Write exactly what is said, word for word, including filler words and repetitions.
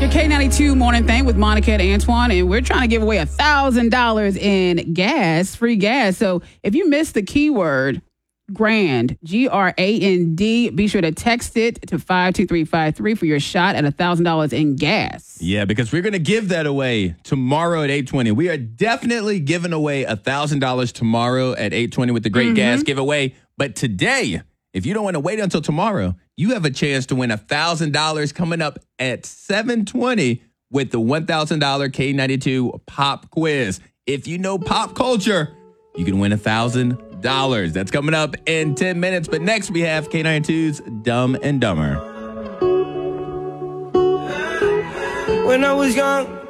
your K ninety-two morning thing with Monica and Antoine, and we're trying to give away one thousand dollars in gas, free gas. So if you missed the keyword GRAND, G R A N D, be sure to text it to five two three five three for your shot at one thousand dollars in gas. Yeah, because we're going to give that away tomorrow at eight twenty. We are definitely giving away one thousand dollars tomorrow at eight twenty with the Great mm-hmm. Gas giveaway. But today, if you don't want to wait until tomorrow, you have a chance to win one thousand dollars coming up at seven twenty with the one thousand dollars K ninety-two Pop Quiz. If you know pop culture, you can win one thousand dollars. That's coming up in ten minutes. But next, we have K ninety-two's Dumb and Dumber. When I was young